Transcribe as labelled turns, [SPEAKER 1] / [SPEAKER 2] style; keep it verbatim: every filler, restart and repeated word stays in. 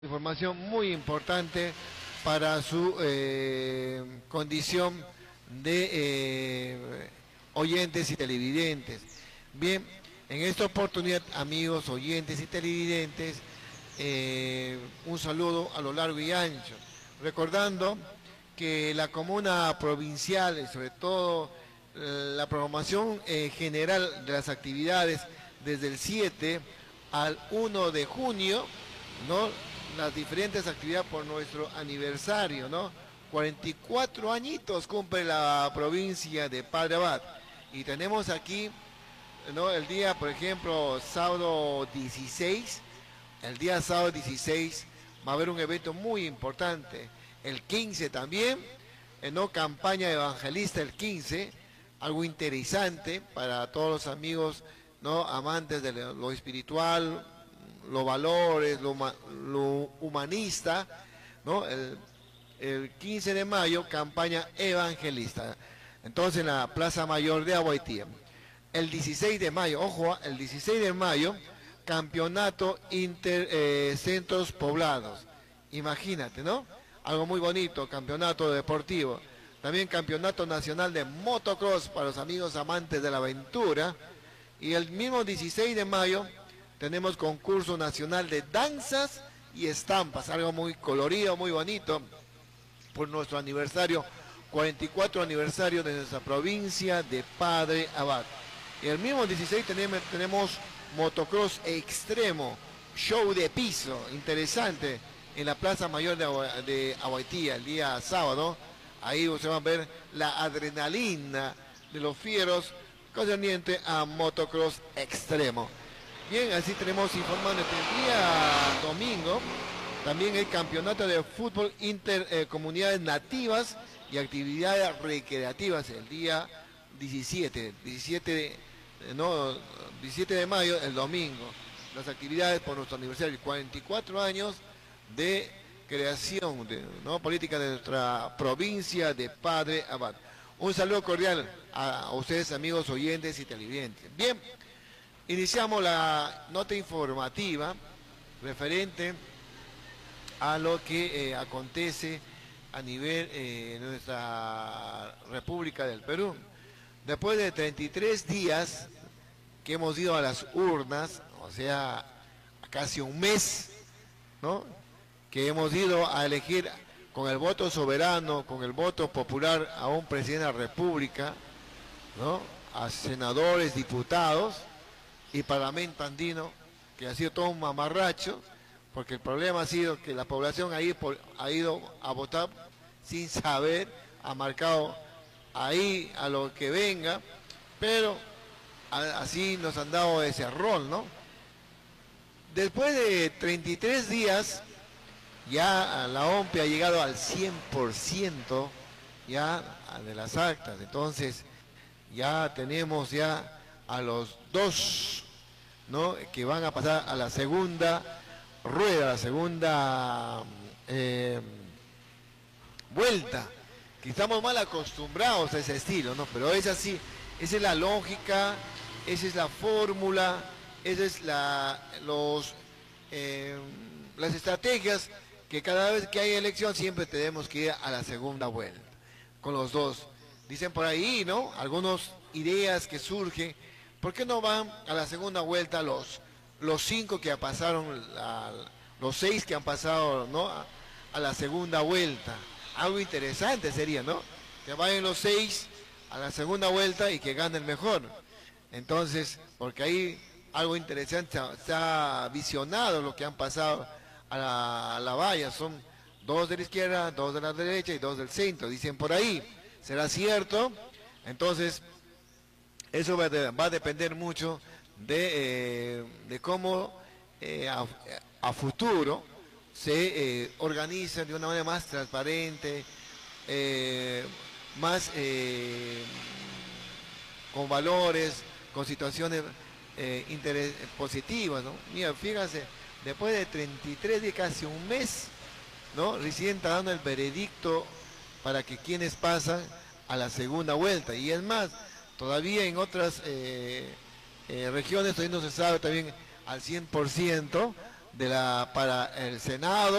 [SPEAKER 1] Información muy importante para su eh, condición de eh, oyentes y televidentes. Bien, en esta oportunidad, amigos, oyentes y televidentes, eh, un saludo a lo largo y ancho, recordando que la comuna provincial y sobre todo eh, la programación eh, general de las actividades desde el siete al uno de junio, ¿no? Las diferentes actividades por nuestro aniversario, ¿no? cuarenta y cuatro añitos cumple la provincia de Padre Abad. Y tenemos aquí, ¿no? El día, por ejemplo, sábado dieciséis, el día sábado dieciséis va a haber un evento muy importante. El quince también, ¿no? Campaña evangelista el quince, algo interesante para todos los amigos, ¿no? Amantes de lo espiritual, los valores, lo, lo humanista, ¿no? El, el quince de mayo, campaña evangelista. Entonces en la Plaza Mayor de Aguaitía. El dieciséis de mayo, ojo, el dieciséis de mayo, campeonato inter eh, centros poblados. Imagínate, ¿no? Algo muy bonito, campeonato deportivo. También campeonato nacional de motocross para los amigos amantes de la aventura. Y el mismo dieciséis de mayo tenemos concurso nacional de danzas y estampas, algo muy colorido, muy bonito, por nuestro aniversario, cuarenta y cuatro aniversario de nuestra provincia de Padre Abad. Y el mismo dieciséis tenemos, tenemos motocross extremo, show de piso, interesante, en la Plaza Mayor de, de Aguaitía, el día sábado. Ahí se va a ver la adrenalina de los fieros concerniente a motocross extremo. Bien, así tenemos informando este día domingo. También el campeonato de fútbol intercomunidades eh, nativas y actividades recreativas el día diecisiete, diecisiete, de, no, diecisiete de mayo, el domingo. Las actividades por nuestro aniversario, cuarenta y cuatro años de creación, de ¿no? política de nuestra provincia de Padre Abad. Un saludo cordial a, a ustedes, amigos oyentes y televidentes. Bien. Iniciamos la nota informativa referente a lo que eh, acontece a nivel de eh, nuestra República del Perú. Después de treinta y tres días que hemos ido a las urnas, o sea, casi un mes, ¿no? Que hemos ido a elegir con el voto soberano, con el voto popular a un presidente de la República, ¿no? A senadores, diputados y parlamento andino, que ha sido todo un mamarracho, porque el problema ha sido que la población ahí por, ha ido a votar sin saber, ha marcado ahí a lo que venga, pero a, así nos han dado ese rol, ¿no? Después de treinta y tres días, ya la O M P E ha llegado al cien por ciento ya de las actas, entonces ya tenemos ya a los dos, ¿no? Que van a pasar a la segunda rueda, la segunda eh, vuelta, que estamos mal acostumbrados a ese estilo, ¿no? Pero es así, esa es la lógica, esa es la fórmula, esa es la, los, eh, las estrategias que cada vez que hay elección siempre tenemos que ir a la segunda vuelta, con los dos. Dicen por ahí, ¿no? Algunas ideas que surgen. ¿Por qué no van a la segunda vuelta los, los cinco que pasaron, la, los seis que han pasado, ¿no? a, a la segunda vuelta? Algo interesante sería, ¿no? Que vayan los seis a la segunda vuelta y que ganen mejor. Entonces, porque ahí algo interesante, se ha visionado lo que han pasado a la, a la valla. Son dos de la izquierda, dos de la derecha y dos del centro, dicen por ahí. ¿Será cierto? Entonces, eso va, de, va a depender mucho de, eh, de cómo eh, a, a futuro se eh, organiza de una manera más transparente, eh, más eh, con valores, con situaciones eh, interes, positivas, ¿no? Mira, fíjense, después de treinta y tres días, casi un mes, ¿no? Recién está dando el veredicto para que quienes pasan a la segunda vuelta. Y es más, todavía en otras eh, eh, regiones todavía no se sabe también al cien por ciento, de la, para el Senado